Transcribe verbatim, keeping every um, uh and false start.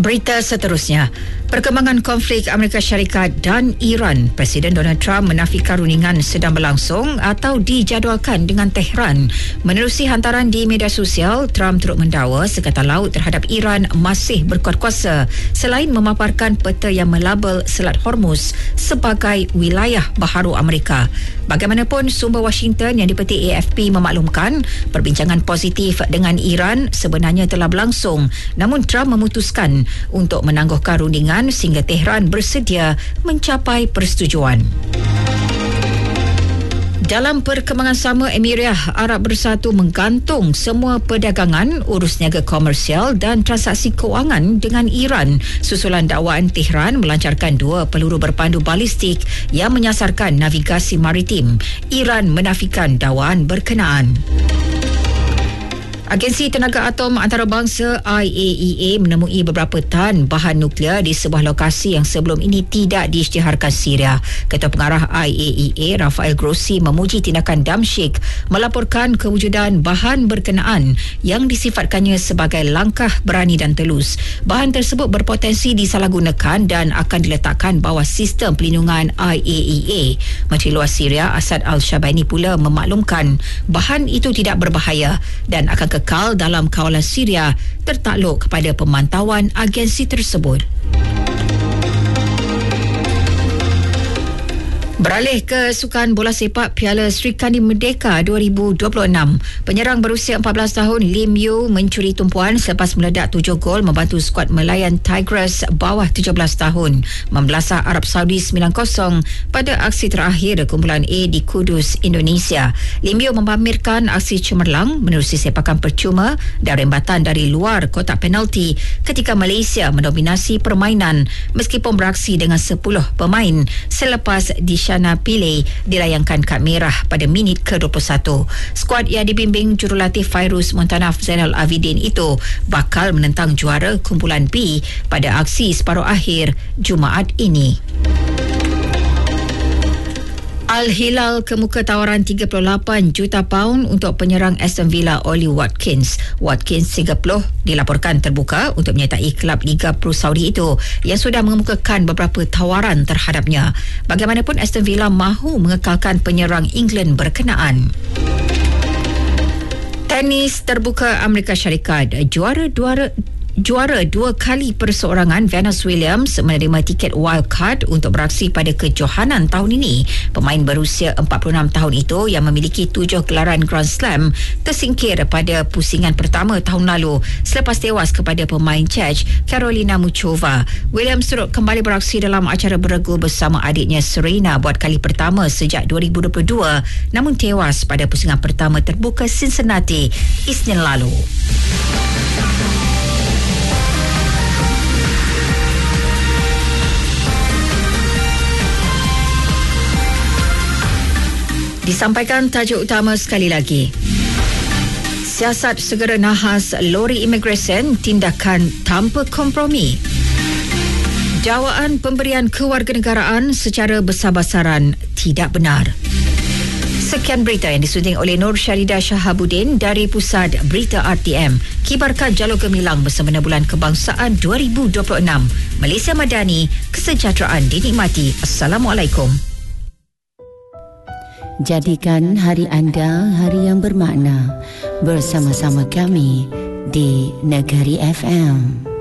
Berita seterusnya, perkembangan konflik Amerika Syarikat dan Iran. Presiden Donald Trump menafikan rundingan sedang berlangsung atau dijadualkan dengan Tehran. Menerusi hantaran di media sosial, Trump turut mendakwa Sekatan Laut terhadap Iran masih berkuat kuasa selain memaparkan peta yang melabel Selat Hormuz sebagai wilayah baharu Amerika. Bagaimanapun, sumber Washington yang dipetik A F P memaklumkan perbincangan positif dengan Iran sebenarnya telah berlangsung, namun Trump memutuskan untuk menangguhkan rundingan sehingga Tehran bersedia mencapai persetujuan. Dalam perkembangan sama, Emirat Arab Bersatu menggantung semua perdagangan, urus niaga komersial dan transaksi kewangan dengan Iran susulan dakwaan Tehran melancarkan dua peluru berpandu balistik yang menyasarkan navigasi maritim. Iran menafikan dakwaan berkenaan. Agensi Tenaga Atom Antarabangsa I A E A menemui beberapa tan bahan nuklear di sebuah lokasi yang sebelum ini tidak diisytiharkan Syria. Ketua Pengarah I A E A, Rafael Grossi, memuji tindakan Damsyik melaporkan kewujudan bahan berkenaan yang disifatkannya sebagai langkah berani dan telus. Bahan tersebut berpotensi disalahgunakan dan akan diletakkan bawah sistem pelindungan I A E A. Menteri Luar Syria Asad Al-Shabaini pula memaklumkan bahan itu tidak berbahaya dan akan kekal dalam kawalan Syria tertakluk kepada pemantauan agensi tersebut. Beralih ke Sukan Bola Sepak Piala Sri Kandi Merdeka dua ribu dua puluh enam. Penyerang berusia empat belas tahun Lim Yu mencuri tumpuan selepas meledak tujuh gol membantu skuad melayan Tigers bawah tujuh belas tahun membelasah Arab Saudi sembilan kosong pada aksi terakhir kumpulan A di Kudus, Indonesia. Lim Yu memamerkan aksi cemerlang menerusi sepakan percuma dan rembatan dari luar kotak penalti ketika Malaysia mendominasi permainan meskipun beraksi dengan sepuluh pemain selepas di Shana Pillay dilayangkan kad merah pada minit ke dua puluh satu. Skuad yang dibimbing jurulatih Fairuz Montanaf Zainal Abidin itu bakal menentang juara kumpulan B pada aksi separuh akhir Jumaat ini. Al-Hilal kemuka tawaran tiga puluh lapan juta paun untuk penyerang Aston Villa Ollie Watkins. Watkins tiga puluh dilaporkan terbuka untuk menyertai kelab Liga Pro Saudi itu yang sudah mengemukakan beberapa tawaran terhadapnya. Bagaimanapun, Aston Villa mahu mengekalkan penyerang England berkenaan. Tenis terbuka Amerika Syarikat, juara juara Juara dua kali perseorangan Venus Williams menerima tiket wildcard untuk beraksi pada kejohanan tahun ini. Pemain berusia empat puluh enam tahun itu yang memiliki tujuh gelaran Grand Slam tersingkir pada pusingan pertama tahun lalu selepas tewas kepada pemain Czech Karolina Muchova. Williams turut kembali beraksi dalam acara beregu bersama adiknya Serena buat kali pertama sejak dua ribu dua puluh dua, namun tewas pada pusingan pertama terbuka Cincinnati Isnin lalu. Disampaikan tajuk utama sekali lagi. Siasat segera nahas lori imigresen, tindakan tanpa kompromi. Dakwaan pemberian kewarganegaraan secara besar-besaran tidak benar. Sekian berita yang disunting oleh Nur Syarida Shahabuddin dari Pusat Berita R T M. Kibarkan Jalur Gemilang bersama Bulan Kebangsaan dua ribu dua puluh enam. Malaysia Madani, kesejahteraan dinikmati. Assalamualaikum. Jadikan hari anda hari yang bermakna bersama-sama kami di Negeri F M.